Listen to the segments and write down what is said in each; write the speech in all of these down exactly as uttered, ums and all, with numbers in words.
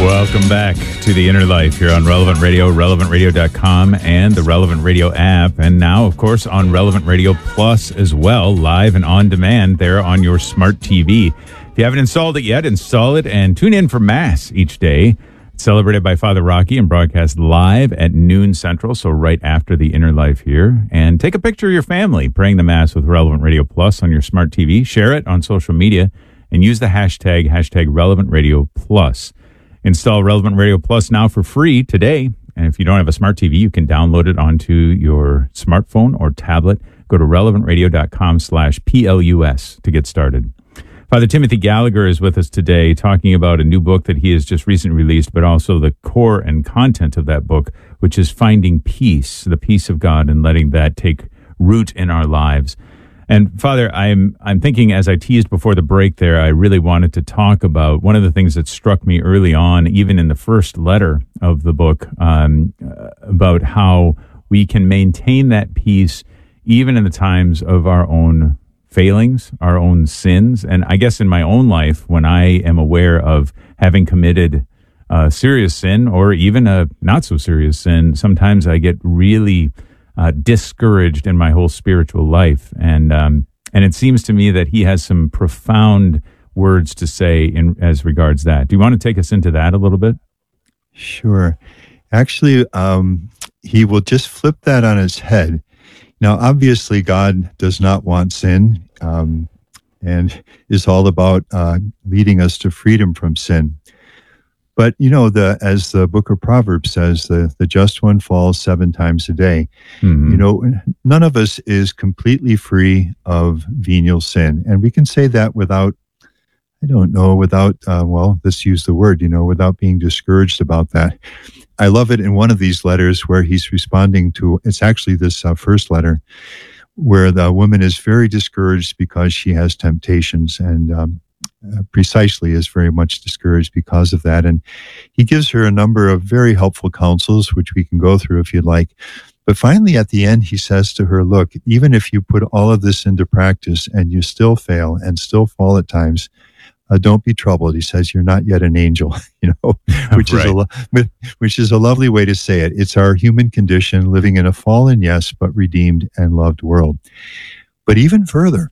Welcome back to The Inner Life here on Relevant Radio, relevant radio dot com, and the Relevant Radio app. And now, of course, on Relevant Radio Plus as well, live and on demand there on your smart T V. If you haven't installed it yet, install it and tune in for Mass each day. It's celebrated by Father Rocky and broadcast live at noon Central, so right after The Inner Life here. And take a picture of your family praying the Mass with Relevant Radio Plus on your smart T V. Share it on social media and use the hashtag, hashtag Relevant Radio Plus. Install Relevant Radio Plus now for free today. And if you don't have a smart T V, you can download it onto your smartphone or tablet. Go to relevant radio dot com slash P L U S to get started. Father Timothy Gallagher is with us today talking about a new book that he has just recently released, but also the core and content of that book, which is finding peace, the peace of God, and letting that take root in our lives. And Father, I'm I'm thinking, as I teased before the break there, I really wanted to talk about one of the things that struck me early on, even in the first letter of the book, um, about how we can maintain that peace even in the times of our own failings, our own sins. And I guess in my own life, when I am aware of having committed a serious sin or even a not so serious sin, sometimes I get really Uh, discouraged in my whole spiritual life. And um, and it seems to me that he has some profound words to say in as regards that. Do you want to take us into that a little bit? Sure. Actually, um, he will just flip that on its head. Now, obviously, God does not want sin um, and is all about uh, leading us to freedom from sin. But, you know, the as the book of Proverbs says, the, the just one falls seven times a day. Mm-hmm. You know, none of us is completely free of venial sin. And we can say that without, I don't know, without, uh, well, let's use the word, you know, without being discouraged about that. I love it in one of these letters where he's responding to, it's actually this uh, first letter, where the woman is very discouraged because she has temptations, and um, Uh, precisely is very much discouraged because of that. And he gives her a number of very helpful counsels, which we can go through if you'd like. But finally, at the end, he says to her, look, even if you put all of this into practice and you still fail and still fall at times, uh, don't be troubled. He says, you're not yet an angel, you know, which right. is a lo- which is a lovely way to say it. It's our human condition living in a fallen, yes, but redeemed and loved world. But even further,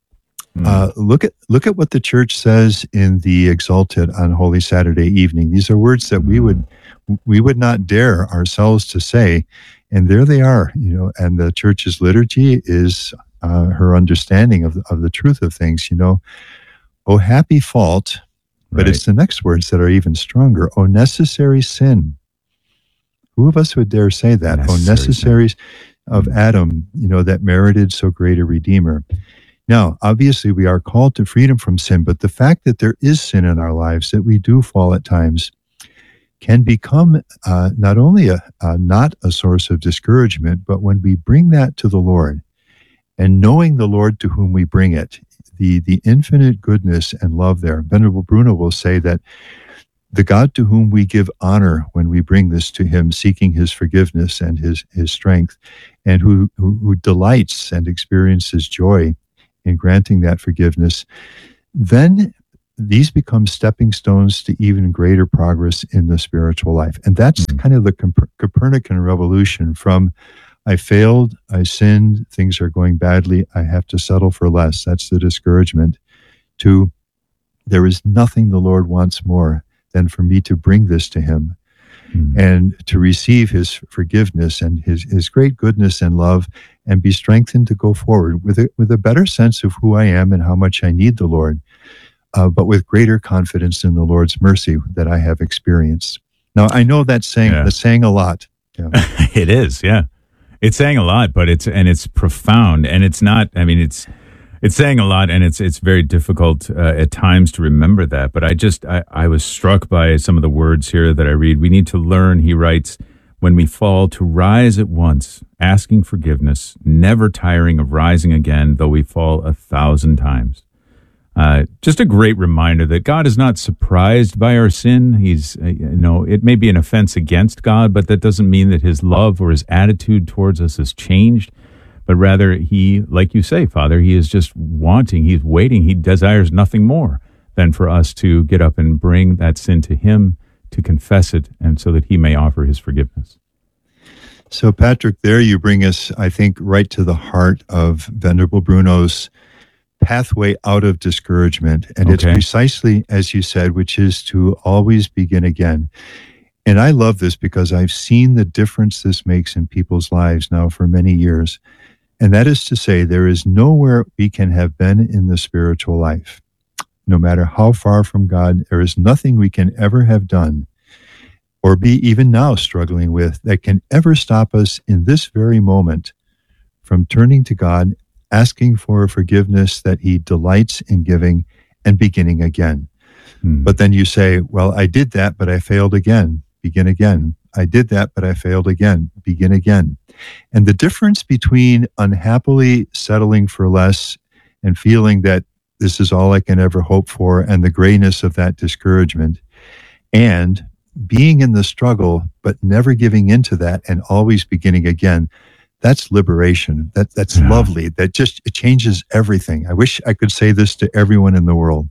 Uh, look at look at what the church says in the Exultet on Holy Saturday evening. These are words that we would we would not dare ourselves to say, and there they are. You know, and the church's liturgy is uh, her understanding of of the truth of things. You know, oh happy fault, but right. It's the next words that are even stronger. Oh necessary sin. Who of us would dare say that? Necessary oh necessary sin of Adam. You know, that merited so great a Redeemer. Now, obviously, we are called to freedom from sin, but the fact that there is sin in our lives, that we do fall at times, can become uh, not only a, uh, not a source of discouragement, but when we bring that to the Lord, and knowing the Lord to whom we bring it, the, the infinite goodness and love there. Venerable Bruno will say that the God to whom we give honor when we bring this to him, seeking his forgiveness and his, his strength, and who, who, who delights and experiences joy in granting that forgiveness, then these become stepping stones to even greater progress in the spiritual life. And that's mm-hmm. kind of the Cop- Copernican revolution from I failed, I sinned, things are going badly, I have to settle for less. That's the discouragement. To there is nothing the Lord wants more than for me to bring this to him mm-hmm. and to receive his forgiveness and his, his great goodness and love, and be strengthened to go forward with a, with a better sense of who I am and how much I need the Lord, uh, but with greater confidence in the Lord's mercy that I have experienced. Now, I know that's saying, yeah. that's saying a lot. Yeah. It is, yeah. It's saying a lot, but it's, and it's profound, and it's not, I mean, it's, it's saying a lot, and it's, it's very difficult uh, at times to remember that. But I just, I, I was struck by some of the words here that I read. We need to learn, he writes, when we fall, to rise at once, asking forgiveness, never tiring of rising again, though we fall a thousand times. Uh, just a great reminder that God is not surprised by our sin. He's, uh, you know, it may be an offense against God, but that doesn't mean that his love or his attitude towards us has changed. But rather, he, like you say, Father, he is just wanting, he's waiting, he desires nothing more than for us to get up and bring that sin to him, to confess it, and so that he may offer his forgiveness. So, Patrick, there you bring us, I think, right to the heart of Venerable Bruno's pathway out of discouragement. And okay. It's precisely as you said, which is to always begin again. And I love this because I've seen the difference this makes in people's lives now for many years. And that is to say, there is nowhere we can have been in the spiritual life. No matter how far from God, there is nothing we can ever have done or be even now struggling with that can ever stop us in this very moment from turning to God, asking for forgiveness that he delights in giving, and beginning again. Hmm. But then you say, well, I did that, but I failed again. Begin again. I did that, but I failed again. Begin again. And the difference between unhappily settling for less and feeling that this is all I can ever hope for, and the grayness of that discouragement, and being in the struggle, but never giving into that and always beginning again, that's liberation. That That's yeah. lovely. That just, it changes everything. I wish I could say this to everyone in the world.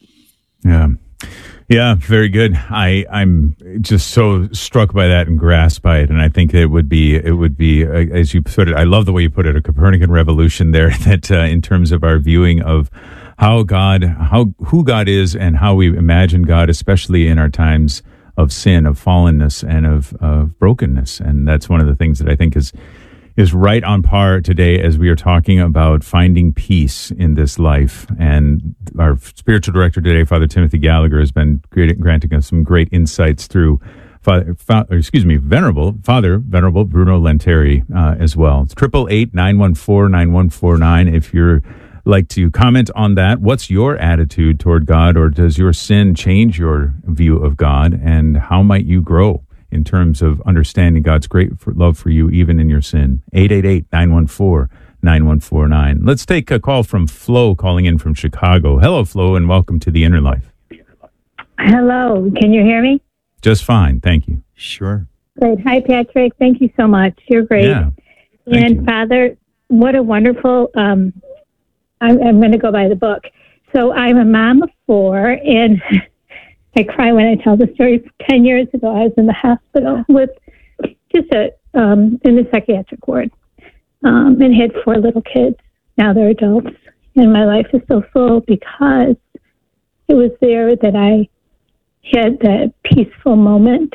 Yeah. Yeah, very good. I, I'm just so struck by that and grasped by it, and I think it would be, it would be, uh, as you put it, I love the way you put it, a Copernican revolution there, that uh, in terms of our viewing of how God, how who God is and how we imagine God, especially in our times of sin, of fallenness, and of, of brokenness. And that's one of the things that I think is is right on par today as we are talking about finding peace in this life. And our spiritual director today, Father Timothy Gallagher, has been great, granting us some great insights through, Father, fa, excuse me, Venerable, Father Venerable Bruno Lanteri uh, as well. It's triple eight nine one four nine one four nine. If you're like to comment on that, what's your attitude toward God, or does your sin change your view of God, and how might you grow in terms of understanding God's great for, love for you, even in your sin? eight eight eight nine one four nine one four nine. Let's take a call from Flo, calling in from Chicago. Hello, Flo, and welcome to The Inner Life. Hello. Can you hear me? Just fine. Thank you. Sure. Great. Hi, Patrick. Thank you so much. You're great. Yeah. And you. Father, what a wonderful, um, I'm, I'm going to go by the book. So I'm a mom of four, and I cry when I tell the story. Ten years ago, I was in the hospital with just a um, in the psychiatric ward, um, and had four little kids. Now they're adults, and my life is so full because it was there that I had that peaceful moment,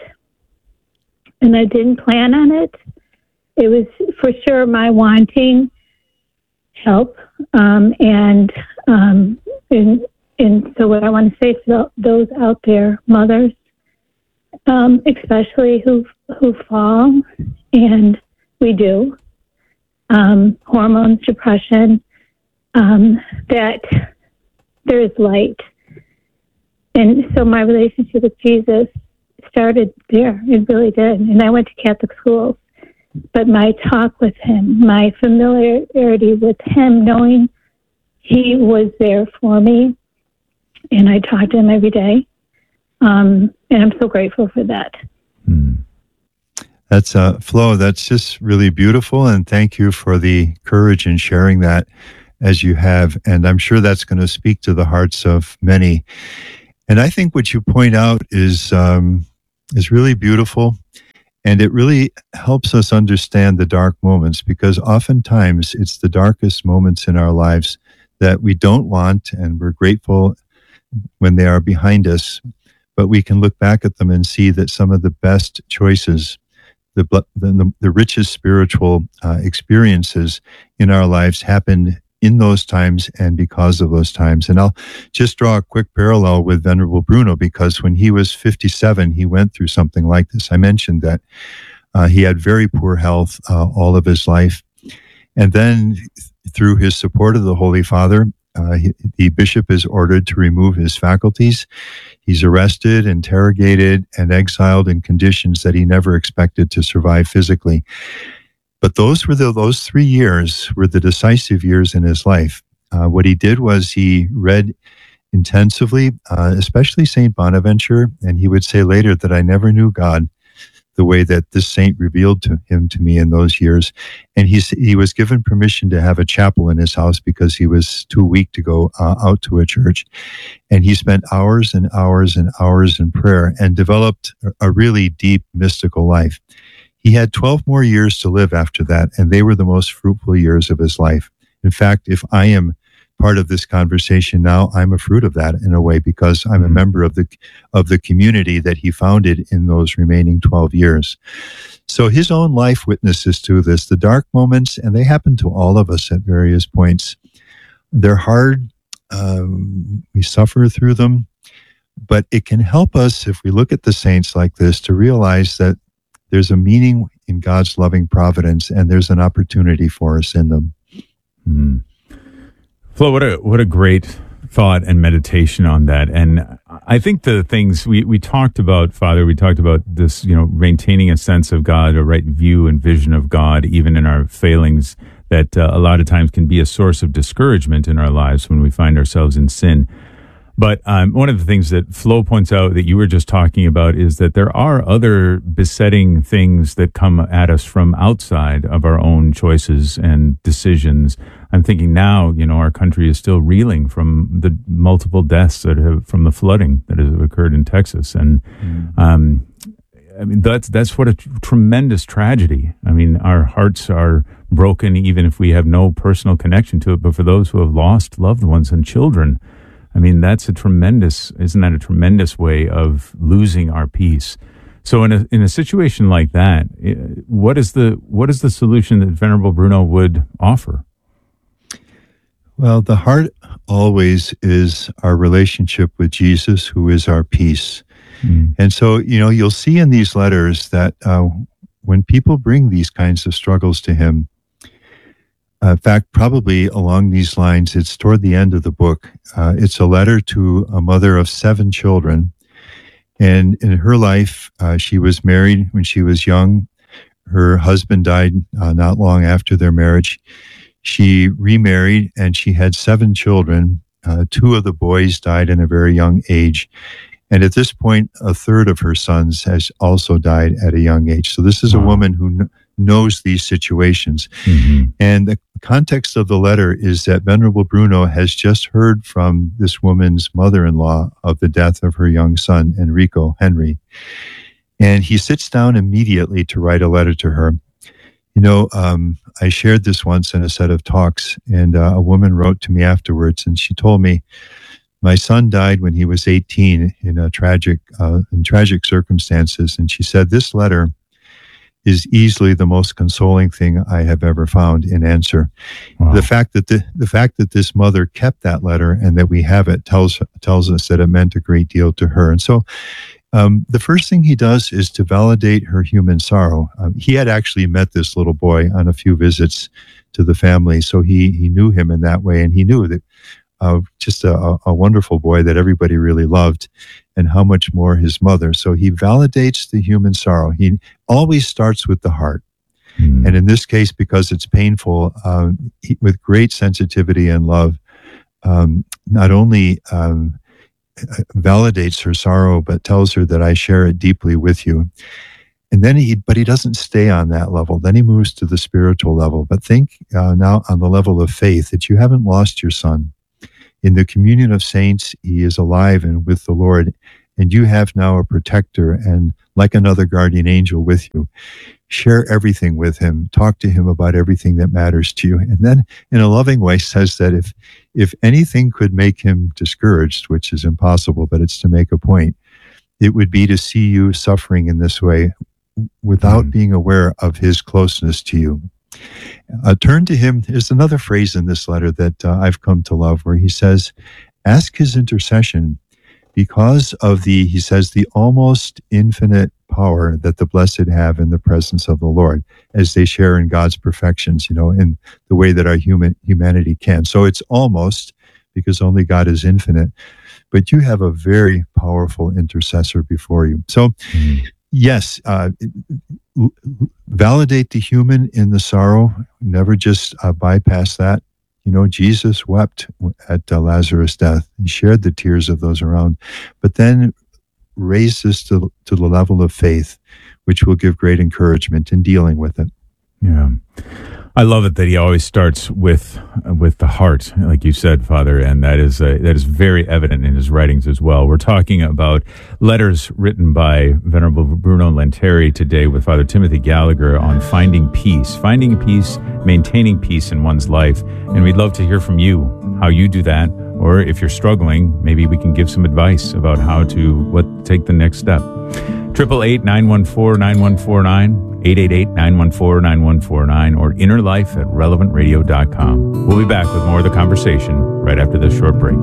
and I didn't plan on it. It was for sure my wanting help, um, and um, and. And so what I want to say to those out there, mothers, um, especially who who fall, and we do, um, hormones, depression, um, that there is light. And so my relationship with Jesus started there. It really did. And I went to Catholic schools. But my talk with him, my familiarity with him, knowing he was there for me, and I talk to him every day. Um, and I'm so grateful for that. Hmm. That's uh, Flo, that's just really beautiful. And thank you for the courage in sharing that as you have. And I'm sure that's going to speak to the hearts of many. And I think what you point out is um, is really beautiful. And it really helps us understand the dark moments, because oftentimes it's the darkest moments in our lives that we don't want, and we're grateful when they are behind us, but we can look back at them and see that some of the best choices, the the, the richest spiritual uh, experiences in our lives happened in those times and because of those times. And I'll just draw a quick parallel with Venerable Bruno, because when he was fifty-seven, he went through something like this. I mentioned that uh, he had very poor health uh, all of his life. And then through his support of the Holy Father, Uh, he, the bishop is ordered to remove his faculties. He's arrested, interrogated, and exiled in conditions that he never expected to survive physically. But those were the, those three years were the decisive years in his life. Uh, what he did was he read intensively, uh, especially Saint Bonaventure, and he would say later that I never knew God the way that this saint revealed to him to me in those years. And he's, he was given permission to have a chapel in his house because he was too weak to go uh, out to a church. And he spent hours and hours and hours in prayer and developed a really deep mystical life. He had twelve more years to live after that, and they were the most fruitful years of his life. In fact, if I am part of this conversation now, I'm a fruit of that in a way, because I'm a member of the of the community that he founded in those remaining twelve years. So his own life witnesses to this, the dark moments, and they happen to all of us at various points. They're hard. Um, we suffer through them, but it can help us, if we look at the saints like this, to realize that there's a meaning in God's loving providence, and there's an opportunity for us in them. Mm. Flo, what a what a great thought and meditation on that. And I think the things we, we talked about, Father, we talked about this, you know, maintaining a sense of God, a right view and vision of God, even in our failings, that uh, a lot of times can be a source of discouragement in our lives when we find ourselves in sin. But um, one of the things that Flo points out that you were just talking about is that there are other besetting things that come at us from outside of our own choices and decisions. I'm thinking now, you know, our country is still reeling from the multiple deaths that have from the flooding that has occurred in Texas, and mm. um, I mean that's that's what a t- tremendous tragedy. I mean, our hearts are broken even if we have no personal connection to it. But for those who have lost loved ones and children, I mean, that's a tremendous, isn't that a tremendous way of losing our peace? So in a in a situation like that, what is the what is the solution that Venerable Bruno would offer? Well, the heart always is our relationship with Jesus, who is our peace. Mm. And so, you know, you'll see in these letters that uh, when people bring these kinds of struggles to him, Uh, in fact, probably along these lines, it's toward the end of the book. Uh, it's a letter to a mother of seven children. And in her life, uh, she was married when she was young. Her husband died uh, not long after their marriage. She remarried and she had seven children. Uh, two of the boys died in a very young age. And at this point, a third of her sons has also died at a young age. So this is wow. a woman who kn- knows these situations. Mm-hmm. And the context of the letter is that Venerable Bruno has just heard from this woman's mother-in-law of the death of her young son, Enrico Henry. And he sits down immediately to write a letter to her. You know, um, I shared this once in a set of talks, and uh, a woman wrote to me afterwards, and she told me, my son died when he was eighteen in a tragic, uh, in tragic circumstances. And she said, this letter is easily the most consoling thing I have ever found in answer. Wow. The fact that the, the fact that this mother kept that letter and that we have it tells tells us that it meant a great deal to her. And so um, the first thing he does is to validate her human sorrow. Um, he had actually met this little boy on a few visits to the family, so he he knew him in that way, and he knew that uh, just a, a wonderful boy that everybody really loved, and how much more his mother. So he validates the human sorrow. He always starts with the heart. Mm. And in this case, because it's painful, um, he, with great sensitivity and love, um, not only um, validates her sorrow, but tells her that I share it deeply with you. And then he, but he doesn't stay on that level. Then he moves to the spiritual level. But think uh, now on the level of faith that you haven't lost your son. In the communion of saints, he is alive and with the Lord, and you have now a protector and like another guardian angel with you. Share everything with him. Talk to him about everything that matters to you. And then in a loving way says that if if anything could make him discouraged, which is impossible, but it's to make a point, it would be to see you suffering in this way without mm. being aware of his closeness to you. Uh, turn to him. There's another phrase in this letter that uh, I've come to love where he says, ask his intercession because of the, he says, the almost infinite power that the blessed have in the presence of the Lord as they share in God's perfections, you know, in the way that our human humanity can. So it's almost, because only God is infinite, but you have a very powerful intercessor before you. So mm. yes, uh, validate the human in the sorrow. Never just uh, bypass that. You know, Jesus wept at uh, Lazarus' death. He shared the tears of those around, but then raise this to, to the level of faith which will give great encouragement in dealing with it. Yeah. I love it that he always starts with with the heart, like you said, Father, and that is uh, that is very evident in his writings as well. We're talking about letters written by Venerable Bruno Lanteri today with Father Timothy Gallagher on finding peace, finding peace, maintaining peace in one's life. And we'd love to hear from you, how you do that, or if you're struggling, maybe we can give some advice about how to what take the next step. eight eight eight, nine one four, nine one four nine, eight eight eight, nine one four, nine one four nine, or innerlife at relevant radio dot com. We'll be back with more of the conversation right after this short break.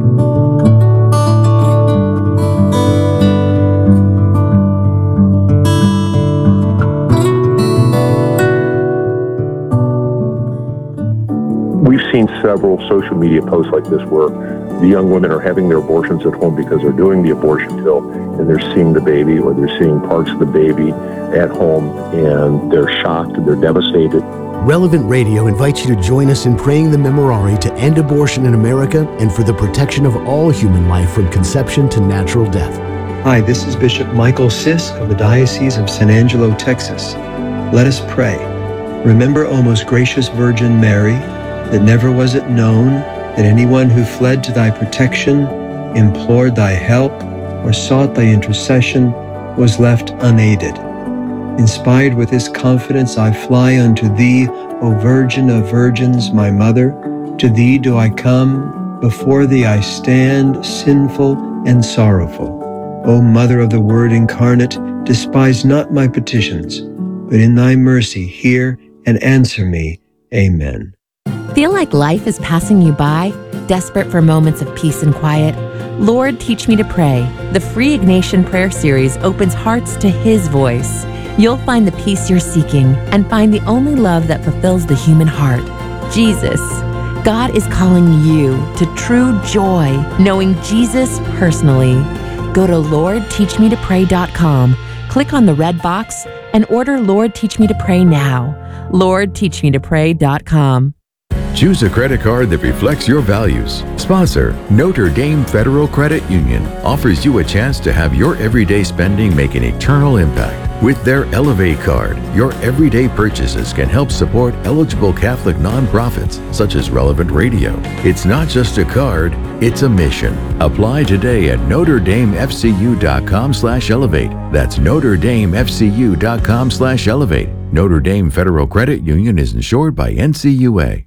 We've seen several social media posts like this where the young women are having their abortions at home because they're doing the abortion pill and they're seeing the baby, or they're seeing parts of the baby at home, and they're shocked and they're devastated. Relevant Radio invites you to join us in praying the Memorare to end abortion in America and for the protection of all human life from conception to natural death. Hi, this is Bishop Michael Sisk of the Diocese of San Angelo, Texas. Let us pray. Remember, O most gracious Virgin Mary, that never was it known that anyone who fled to thy protection, implored thy help, or sought thy intercession was left unaided. Inspired with this confidence, I fly unto thee, O Virgin of Virgins, my Mother. To thee do I come, before thee I stand, sinful and sorrowful. O Mother of the Word incarnate, despise not my petitions, but in thy mercy hear and answer me. Amen. Feel like life is passing you by? Desperate for moments of peace and quiet? Lord, Teach Me to Pray. The free Ignatian Prayer Series opens hearts to His voice. You'll find the peace you're seeking and find the only love that fulfills the human heart, Jesus. God is calling you to true joy, knowing Jesus personally. Go to lord teach me to pray dot com, click on the red box, and order Lord Teach Me to Pray now. lord teach me to pray dot com. Choose a credit card that reflects your values. Sponsor, Notre Dame Federal Credit Union, offers you a chance to have your everyday spending make an eternal impact. With their Elevate card, your everyday purchases can help support eligible Catholic nonprofits such as Relevant Radio. It's not just a card, it's a mission. Apply today at notre dame f c u dot com slash elevate. That's notre dame f c u dot com slash elevate. Notre Dame Federal Credit Union is insured by N C U A.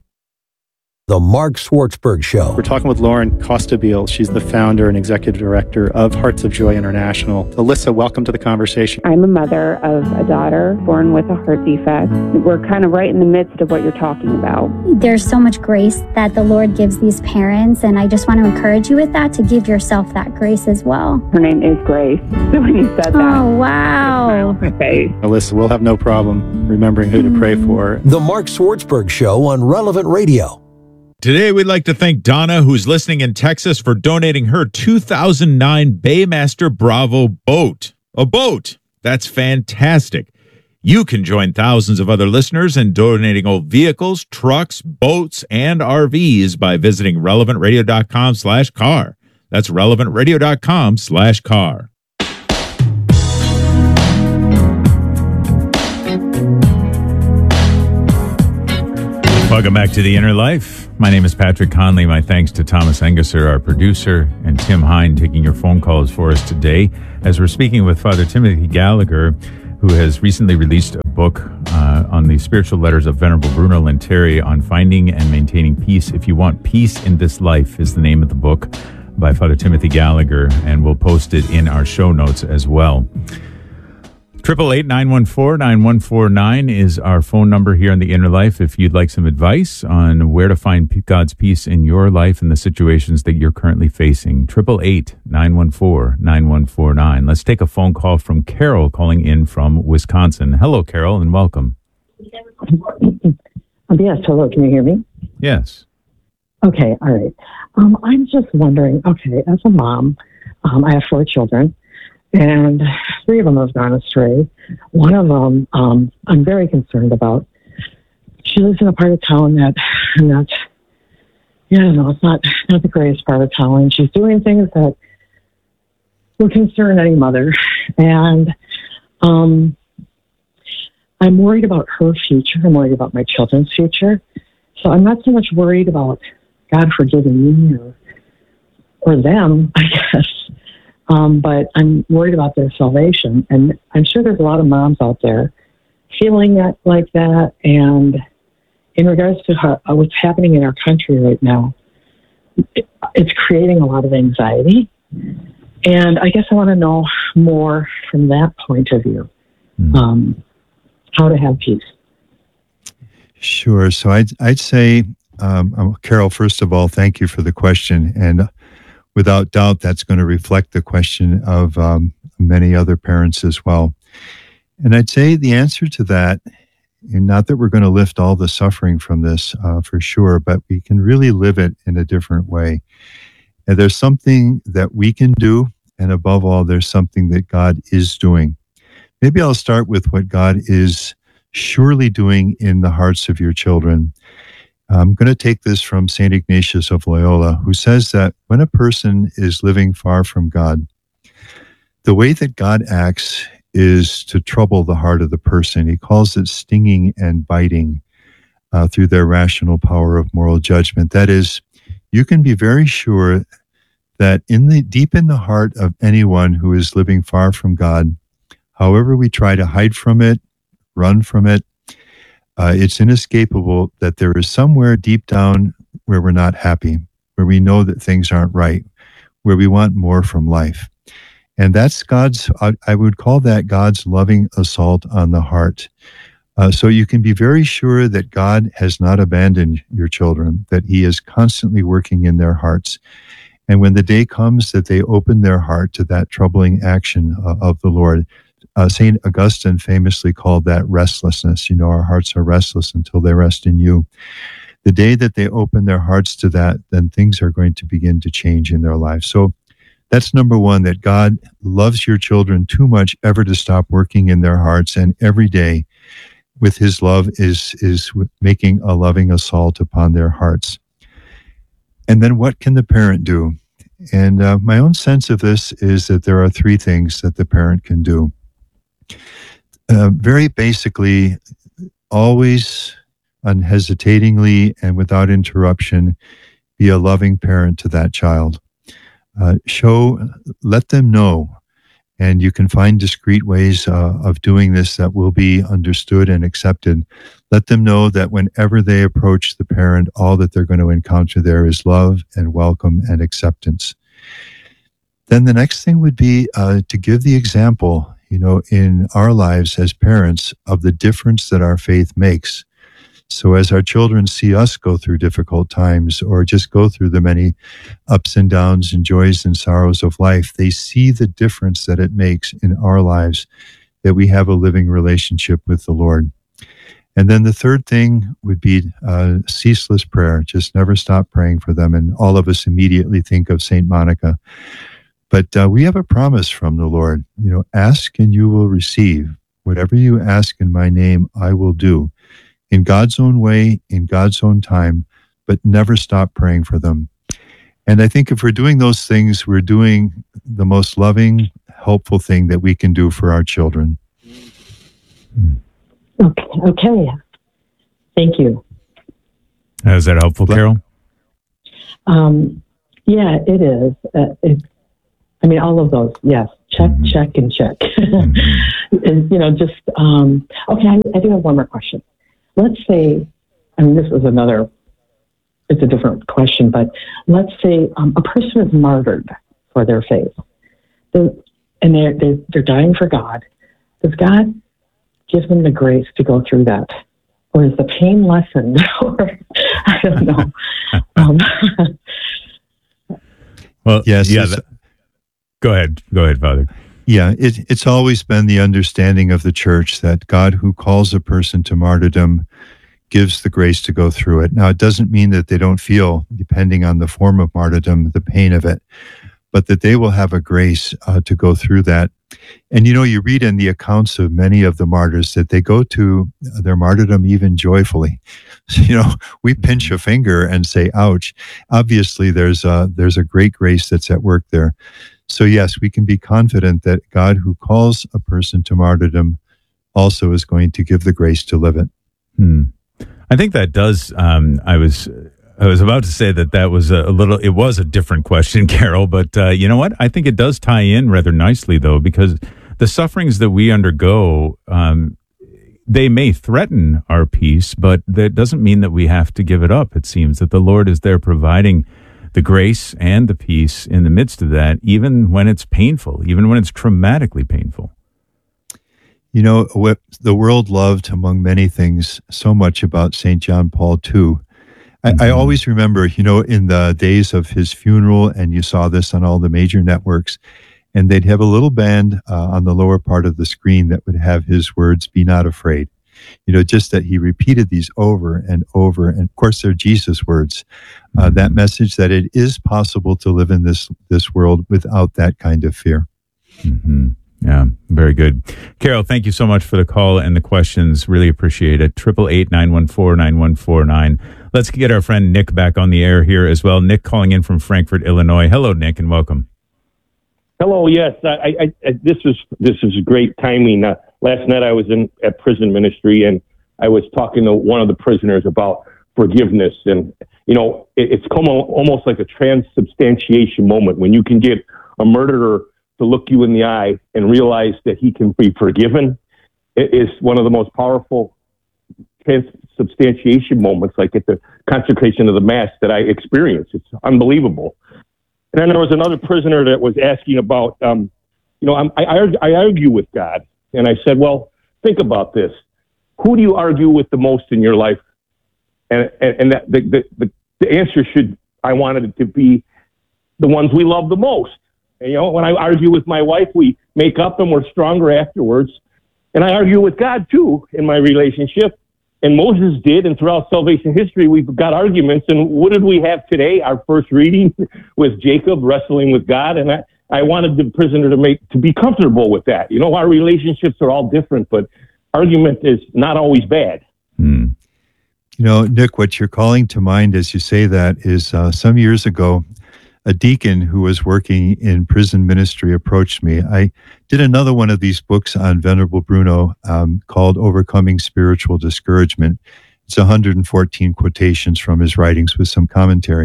The Mark Schwartzberg Show. We're talking with Lauren Costabile. She's the founder and executive director of Hearts of Joy International. Alyssa, welcome to the conversation. I'm a mother of a daughter born with a heart defect. We're kind of right in the midst of what you're talking about. There's so much grace that the Lord gives these parents, and I just want to encourage you with that, to give yourself that grace as well. Her name is Grace. When you said that, oh, wow. I smiled on my face. Alyssa, we'll have no problem remembering who to pray for. The Mark Schwartzberg Show on Relevant Radio. Today, we'd like to thank Donna, who's listening in Texas, for donating her two thousand nine Baymaster Bravo boat. A boat! That's fantastic. You can join thousands of other listeners in donating old vehicles, trucks, boats, and R Vs by visiting relevant radio dot com slash car. That's relevant radio dot com slash car. Welcome back to The Inner Life. My name is Patrick Conley. My thanks to Thomas Engesser, our producer, and Tim Hine taking your phone calls for us today as we're speaking with Father Timothy Gallagher, who has recently released a book uh, on the spiritual letters of Venerable Bruno Lanteri on finding and maintaining peace. If You Want Peace in This Life is the name of the book by Father Timothy Gallagher, and we'll post it in our show notes as well. eight eight eight, nine one four, nine one four nine is our phone number here on The Inner Life if you'd like some advice on where to find God's peace in your life and the situations that you're currently facing. eight eight eight, nine one four, nine one four nine. Let's take a phone call from Carol calling in from Wisconsin. Hello, Carol, and welcome. Yes, hello. Can you hear me? Yes. Okay, all right. Um, I'm just wondering, okay, as a mom, um, I have four children. And three of them have gone astray. One of them, um, I'm very concerned about. She lives in a part of town that, that, yeah, no, it's not, not the greatest part of town. And she's doing things that would concern any mother. And um, I'm worried about her future. I'm worried about my children's future. So I'm not so much worried about God forgiving me or, or them, I guess. Um, but I'm worried about their salvation. And I'm sure there's a lot of moms out there feeling that, like that. And in regards to how, uh, what's happening in our country right now, it, it's creating a lot of anxiety. And I guess I want to know more from that point of view, um, how to have peace. Sure. So I'd, I'd say, um, Carol, first of all, thank you for the question. And without doubt, that's going to reflect the question of um, many other parents as well. And I'd say the answer to that, and not that we're going to lift all the suffering from this uh, for sure, but we can really live it in a different way. And there's something that we can do, and above all, there's something that God is doing. Maybe I'll start with what God is surely doing in the hearts of your children. I'm going to take this from Saint Ignatius of Loyola, who says that when a person is living far from God, the way that God acts is to trouble the heart of the person. He calls it stinging and biting uh, through their rational power of moral judgment. That is, you can be very sure that in the deep in the heart of anyone who is living far from God, however we try to hide from it, run from it, uh, it's inescapable that there is somewhere deep down where we're not happy, where we know that things aren't right, where we want more from life. And that's God's, I would call that God's loving assault on the heart. Uh, so you can be very sure that God has not abandoned your children, that he is constantly working in their hearts. And when the day comes that they open their heart to that troubling action uh, of the Lord, uh, Saint Augustine famously called that restlessness. You know, our hearts are restless until they rest in you. The day that they open their hearts to that, then things are going to begin to change in their lives. So that's number one, that God loves your children too much ever to stop working in their hearts. And every day with his love is, is making a loving assault upon their hearts. And then what can the parent do? And uh, my own sense of this is that there are three things that the parent can do. Uh, very basically, always unhesitatingly and without interruption, be a loving parent to that child. Uh, show, let them know, and you can find discreet ways uh, of doing this that will be understood and accepted. Let them know that whenever they approach the parent, all that they're going to encounter there is love and welcome and acceptance. Then the next thing would be uh, to give the example, you know, in our lives as parents of the difference that our faith makes. So as our children see us go through difficult times or just go through the many ups and downs and joys and sorrows of life, they see the difference that it makes in our lives that we have a living relationship with the Lord. And then the third thing would be uh, ceaseless prayer. Just never stop praying for them. And all of us immediately think of Saint Monica. But uh, we have a promise from the Lord. You know, ask and you will receive. Whatever you ask in my name, I will do. In God's own way, in God's own time, but never stop praying for them. And I think if we're doing those things, we're doing the most loving, helpful thing that we can do for our children. Okay. Okay. Thank you. Is that helpful, Carol? Um, yeah, it is. Uh, it, I mean, all of those. Yes. Check, mm-hmm. check, and check. Mm-hmm. And, you know, just, um, okay, I, I do have one more question. Let's say, I mean, this is another, it's a different question, but let's say um, a person is martyred for their faith, they're, and they're, they're, they're dying for God. Does God give them the grace to go through that? Or is the pain lessened? Or, I don't know. um, well, yes. Yeah, that, go ahead. Go ahead, Father. Yeah, it, it's always been the understanding of the church that God who calls a person to martyrdom gives the grace to go through it. Now, it doesn't mean that they don't feel, depending on the form of martyrdom, the pain of it, but that they will have a grace uh, to go through that. And, you know, you read in the accounts of many of the martyrs that they go to their martyrdom even joyfully. You know, we pinch a finger and say, ouch. Obviously, there's a, there's a great grace that's at work there. So yes, we can be confident that God who calls a person to martyrdom also is going to give the grace to live it. Hmm. I think that does. Um, I was I was about to say that that was a, a little. It was a different question, Carol. But uh, you know what? I think it does tie in rather nicely, though, because the sufferings that we undergo, um, they may threaten our peace, but that doesn't mean that we have to give it up. It seems that the Lord is there providing the grace and the peace in the midst of that, even when it's painful, even when it's traumatically painful. You know, what the world loved, among many things, so much about Saint John Paul the Second. I, mm-hmm. I always remember, you know, in the days of his funeral, and you saw this on all the major networks, and they'd have a little band uh, on the lower part of the screen that would have his words, "Be not afraid." You know, just that he repeated these over and over. And of course, they're Jesus' words. Uh, mm-hmm. That message that it is possible to live in this, this world without that kind of fear. Mm-hmm. Yeah, very good. Carol, thank you so much for the call and the questions. Really appreciate it. eight eight eight, nine one four, nine one four nine. Let's get our friend Nick back on the air here as well. Nick calling in from Frankfort, Illinois. Hello, Nick, and welcome. Hello. Yes, I, I, I this is this is great timing. Uh, last night I was in at prison ministry, and I was talking to one of the prisoners about forgiveness, and you know, it, it's come almost like a transubstantiation moment when you can get a murderer to look you in the eye and realize that he can be forgiven. It is one of the most powerful transubstantiation moments, like at the consecration of the Mass, that I experienced. It's unbelievable. And then there was another prisoner that was asking about, um, you know, I'm, I, I argue with God. And I said, well, think about this. Who do you argue with the most in your life? And, and, and that, the, the, the answer should, I wanted it to be the ones we love the most. And, you know, when I argue with my wife, we make up and we're stronger afterwards. And I argue with God, too, in my relationship. And Moses did, and throughout salvation history, we've got arguments. And what did we have today? Our first reading was Jacob wrestling with God. And I, I wanted the prisoner to make to be comfortable with that. You know, our relationships are all different, but argument is not always bad. Hmm. You know, Nick, what you're calling to mind as you say that is uh, some years ago, a deacon who was working in prison ministry approached me. I did another one of these books on Venerable Bruno um, called Overcoming Spiritual Discouragement. It's one hundred fourteen quotations from his writings with some commentary.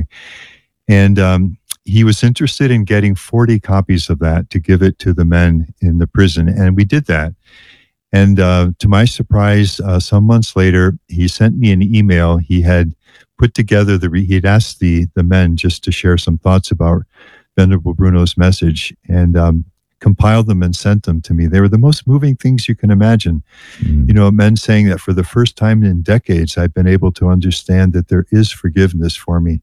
And um, he was interested in getting forty copies of that to give it to the men in the prison. And we did that. And uh, to my surprise, uh, some months later, he sent me an email. He had put together the, he had asked the, the men just to share some thoughts about Venerable Bruno's message, and um, compiled them and sent them to me. They were the most moving things you can imagine. Mm. You know, men saying that for the first time in decades, I've been able to understand that there is forgiveness for me.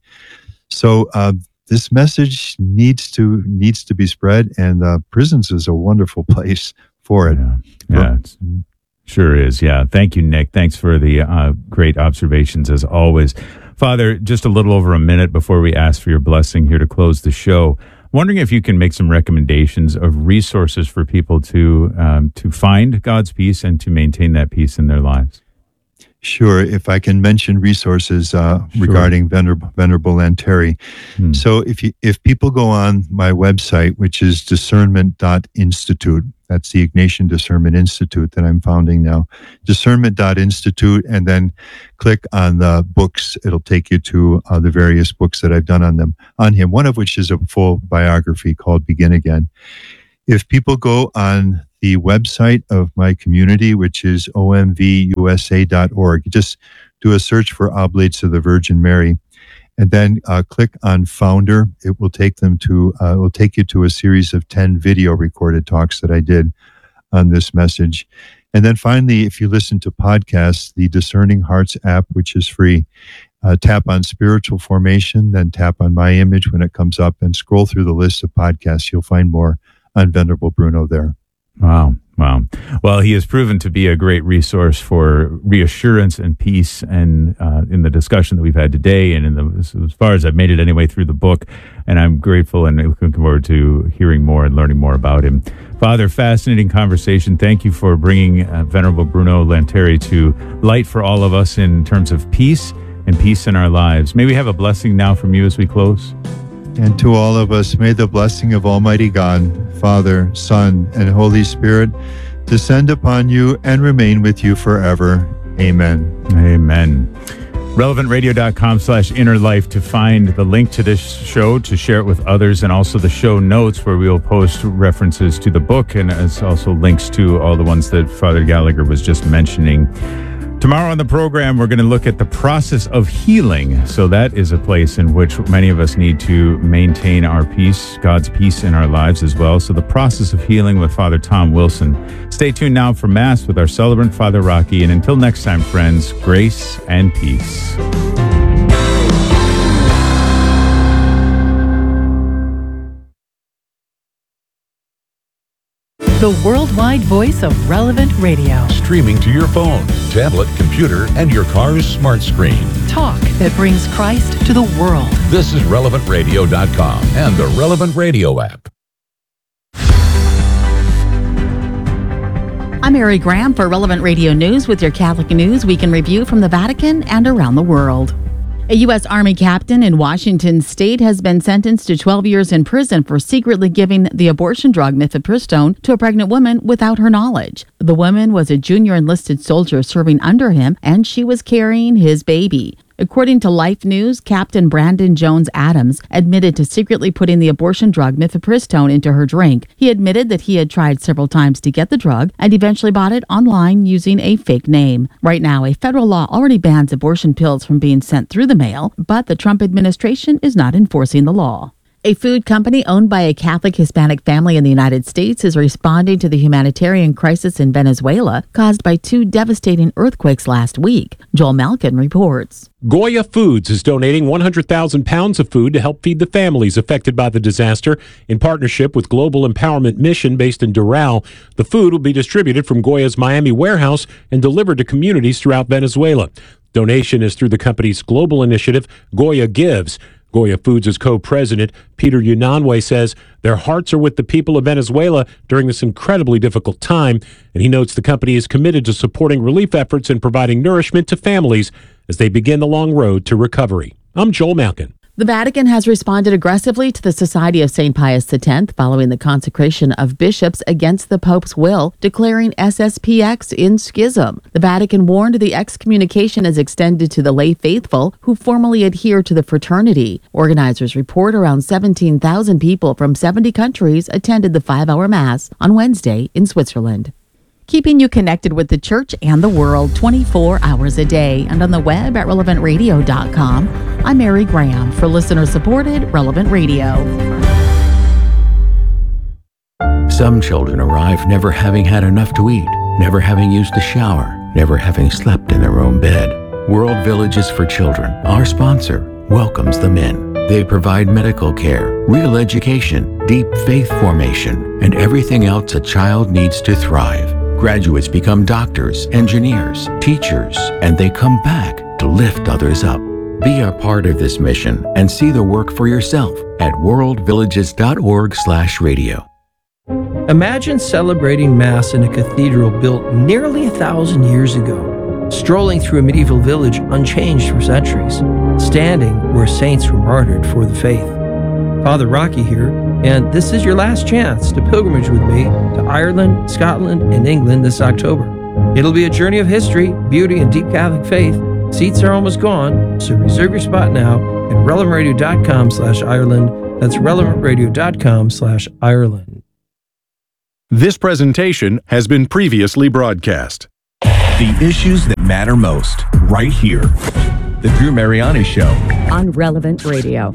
So uh, this message needs to needs to be spread, and uh, prisons is a wonderful place for it. Yeah, yeah it's, sure is. Yeah. Thank you, Nick. Thanks for the uh, great observations as always. Father, just a little over a minute before we ask for your blessing here to close the show, wondering if you can make some recommendations of resources for people to um, to find God's peace and to maintain that peace in their lives. Sure. If I can mention resources uh, sure. regarding Venerable, Venerable Lanteri. Hmm. So if you, if people go on my website, which is discernment dot institute, that's the Ignatian Discernment Institute that I'm founding now, discernment dot institute, and then click on the books. It'll take you to uh, the various books that I've done on them, on him, one of which is a full biography called Begin Again. If people go on the website of my community, which is O M V U S A dot org, just do a search for Oblates of the Virgin Mary, and then uh, click on Founder. It will take them to, uh, it will take you to a series of ten video recorded talks that I did on this message. And then finally, if you listen to podcasts, the Discerning Hearts app, which is free, uh, tap on Spiritual Formation, then tap on my image when it comes up, and scroll through the list of podcasts. You'll find more on Venerable Bruno there. Wow. Wow. Well, he has proven to be a great resource for reassurance and peace, and uh, in the discussion that we've had today, and in the, as far as I've made it anyway through the book, and I'm grateful and looking forward to hearing more and learning more about him. Father, fascinating conversation. Thank you for bringing uh, Venerable Bruno Lanteri to light for all of us in terms of peace and peace in our lives. May we have a blessing now from you as we close. And to all of us, may the blessing of Almighty God, Father, Son, and Holy Spirit descend upon you and remain with you forever. Amen. Amen. relevantradio.com slash inner life to find the link to this show, to share it with others, and also the show notes where we'll post references to the book, and it's also links to all the ones that Father Gallagher was just mentioning. Tomorrow on the program, we're going to look at the process of healing. So that is a place in which many of us need to maintain our peace, God's peace in our lives as well. So the process of healing with Father Tom Wilson. Stay tuned now for Mass with our celebrant, Father Rocky. And until next time, friends, grace and peace. The worldwide voice of Relevant Radio. Streaming to your phone, tablet, computer, and your car's smart screen. Talk that brings Christ to the world. This is relevant radio dot com and the Relevant Radio app. I'm Mary Graham for Relevant Radio News with your Catholic News Week in Review from the Vatican and around the world. A U S Army captain in Washington state has been sentenced to twelve years in prison for secretly giving the abortion drug mifepristone to a pregnant woman without her knowledge. The woman was a junior enlisted soldier serving under him, and she was carrying his baby. According to Life News, Captain Brandon Jones Adams admitted to secretly putting the abortion drug mifepristone into her drink. He admitted that he had tried several times to get the drug and eventually bought it online using a fake name. Right now, a federal law already bans abortion pills from being sent through the mail, but the Trump administration is not enforcing the law. A food company owned by a Catholic Hispanic family in the United States is responding to the humanitarian crisis in Venezuela caused by two devastating earthquakes last week. Joel Malkin reports. Goya Foods is donating one hundred thousand pounds of food to help feed the families affected by the disaster. In partnership with Global Empowerment Mission based in Doral, the food will be distributed from Goya's Miami warehouse and delivered to communities throughout Venezuela. Donation is through the company's global initiative, Goya Gives. Goya Foods' co-president, Peter Unanue, says their hearts are with the people of Venezuela during this incredibly difficult time, and he notes the company is committed to supporting relief efforts and providing nourishment to families as they begin the long road to recovery. I'm Joel Malkin. The Vatican has responded aggressively to the Society of Saint Pius X following the consecration of bishops against the Pope's will, declaring S S P X in schism. The Vatican warned the excommunication is extended to the lay faithful who formally adhere to the fraternity. Organizers report around seventeen thousand people from seventy countries attended the five-hour Mass on Wednesday in Switzerland. Keeping you connected with the church and the world twenty-four hours a day and on the web at relevant radio dot com. I'm Mary Graham for listener-supported Relevant Radio. Some children arrive never having had enough to eat, never having used a shower, never having slept in their own bed. World Villages for Children, our sponsor, welcomes them in. They provide medical care, real education, deep faith formation, and everything else a child needs to thrive. Graduates become doctors, engineers, teachers, and they come back to lift others up. Be a part of this mission and see the work for yourself at world villages dot org slash radio. Imagine celebrating Mass in a cathedral built nearly a thousand years ago, strolling through a medieval village unchanged for centuries, standing where saints were martyred for the faith. Father Rocky here, and this is your last chance to pilgrimage with me to Ireland, Scotland, and England this October. It'll be a journey of history, beauty, and deep Catholic faith. Seats are almost gone, so reserve your spot now at relevant radio dot com slash Ireland. That's relevant radio dot com slash Ireland. This presentation has been previously broadcast. The issues that matter most, right here. The Drew Mariani Show on Relevant Radio.